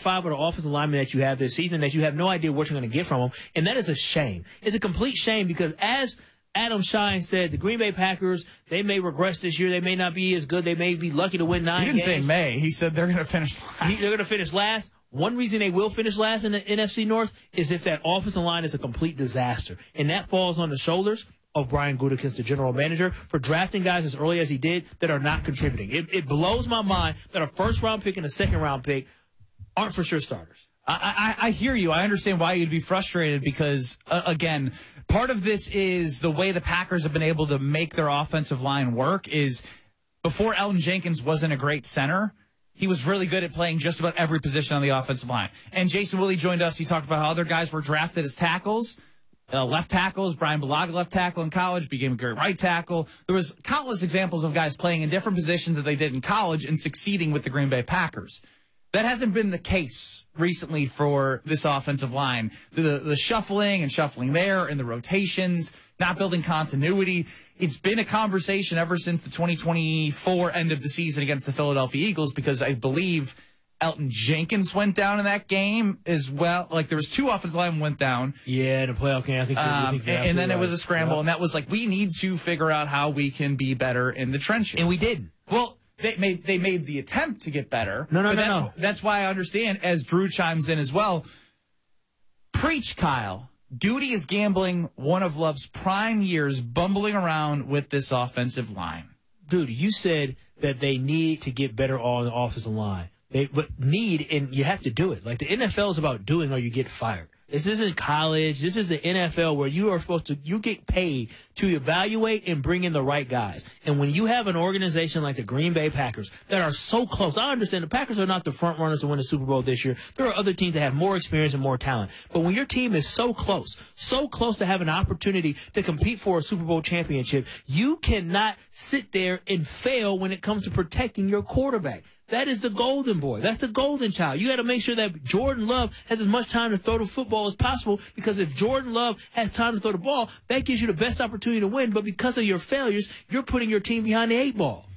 5 of the offensive linemen that you have this season that you have no idea what you're going to get from them, and that is a shame. It's a complete shame because as Adam Shine said, the Green Bay Packers, they may regress this year. They may not be as good. They may be lucky to win 9 games. He didn't say may. He said they're going to finish last. They're going to finish last. One reason they will finish last in the NFC North is if that offensive line is a complete disaster. And that falls on the shoulders of Brian Gutekunst, the general manager, for drafting guys as early as he did that are not contributing. It blows my mind that a first-round pick and a second-round pick aren't for sure starters. I hear you. I understand why you'd be frustrated because, again, part of this is the way the Packers have been able to make their offensive line work is before Elgton Jenkins wasn't a great center, he was really good at playing just about every position on the offensive line. And Jason Willie joined us. He talked about how other guys were drafted as tackles. Left tackles, Brian Bulaga left tackle in college, became a great right tackle. There was countless examples of guys playing in different positions that they did in college and succeeding with the Green Bay Packers. That hasn't been the case recently for this offensive line. The shuffling and shuffling there and the rotations, not building continuity. It's been a conversation ever since the 2024 end of the season against the Philadelphia Eagles because I believe Elgton Jenkins went down in that game as well. Like, there was 2 offensive linemen went down. Yeah, in the playoff game, I think. And then it was a scramble, and that was like, we need to figure out how we can be better in the trenches. And we didn't. Well, they made the attempt to get better. No. That's why I understand, as Drew chimes in as well, preach, Kyle. Duty is gambling one of Love's prime years, bumbling around with this offensive line. Dude, you said that they need to get better on the offensive line. But and you have to do it. Like, the NFL is about doing or you get fired. This isn't college. This is the NFL where you get paid to evaluate and bring in the right guys. And when you have an organization like the Green Bay Packers that are so close, I understand the Packers are not the front runners to win the Super Bowl this year. There are other teams that have more experience and more talent. But when your team is so close to have an opportunity to compete for a Super Bowl championship, you cannot sit there and fail when it comes to protecting your quarterback. That is the golden boy. That's the golden child. You got to make sure that Jordan Love has as much time to throw the football as possible, because if Jordan Love has time to throw the ball, that gives you the best opportunity to win. But because of your failures, you're putting your team behind the 8 ball.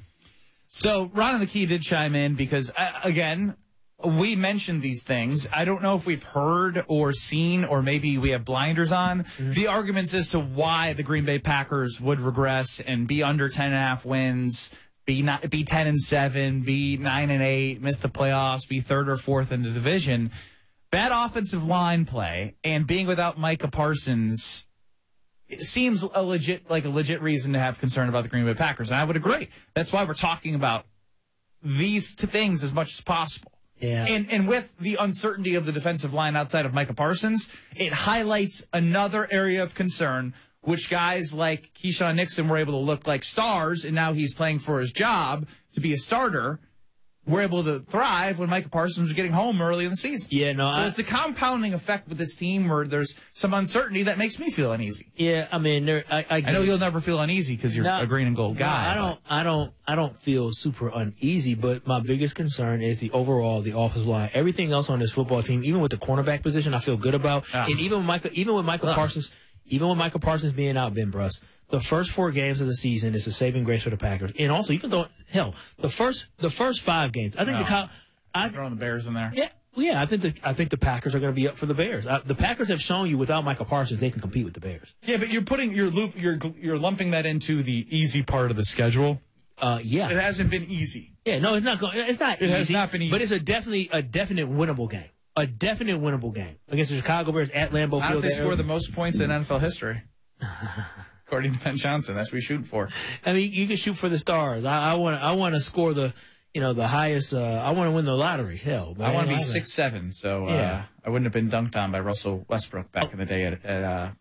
So Ron and the Key did chime in because, again, we mentioned these things. I don't know if we've heard or seen, or maybe we have blinders on, the arguments as to why the Green Bay Packers would regress and be under 10.5 wins, be 10-7, be 9-8, miss the playoffs, be 3rd or 4th in the division. Bad offensive line play and being without Micah Parsons, it seems a legit reason to have concern about the Green Bay Packers. And I would agree. That's why we're talking about these 2 things as much as possible. Yeah. And with the uncertainty of the defensive line outside of Micah Parsons, it highlights another area of concern, which guys like Keyshawn Nixon were able to look like stars, and now he's playing for his job to be a starter. We're able to thrive when Micah Parsons was getting home early in the season. Yeah, no. So it's a compounding effect with this team where there's some uncertainty that makes me feel uneasy. Yeah, I mean, I know you'll never feel uneasy because you're a green and gold guy. I don't feel super uneasy, but my biggest concern is the offensive line. Everything else on this football team, even with the cornerback position, I feel good about. And even with Micah Parsons. Even with Michael Parsons being out, Ben Bruss, the first 4 games of the season is a saving grace for the Packers. And also, even though, the first 5 games, I think throwing the Bears in there. Yeah, I think the Packers are going to be up for the Bears. The Packers have shown you without Michael Parsons they can compete with the Bears. Yeah, but you're lumping that into the easy part of the schedule. Yeah, it hasn't been easy. Yeah, no, it's not. It's not. It has not been easy. But it's a definite winnable game. A definite winnable game against the Chicago Bears at Lambeau Field. They score the most points in NFL history, according to Ben Johnson. That's what we shoot for. I mean, you can shoot for the stars. I want to score the highest. I want to win the lottery. Hell, I want to be 6'7". So I wouldn't have been dunked on by Russell Westbrook back in the day at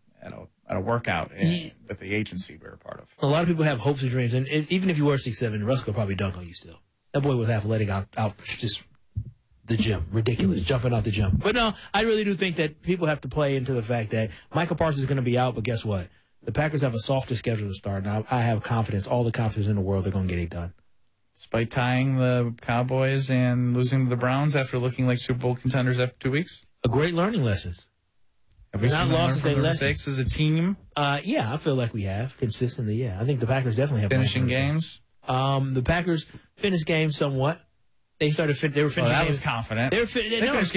a workout with the agency we were a part of. A lot of people have hopes and dreams, and even if you were 6'7", Russell could probably dunk on you still. That boy was athletic out just the gym. Ridiculous. Jumping out the gym. But no, I really do think that people have to play into the fact that Michael Parsons is going to be out, but guess what? The Packers have a softer schedule to start. Now, I have all the confidence in the world they're going to get it done. Despite tying the Cowboys and losing to the Browns after looking like Super Bowl contenders after 2 weeks? A great learning lessons. Have we seen lost their mistakes as a team? Yeah, I feel like we have consistently. Yeah, I think the Packers definitely have finishing games. The Packers finished games somewhat. They were finishing. That games. was confident. They finished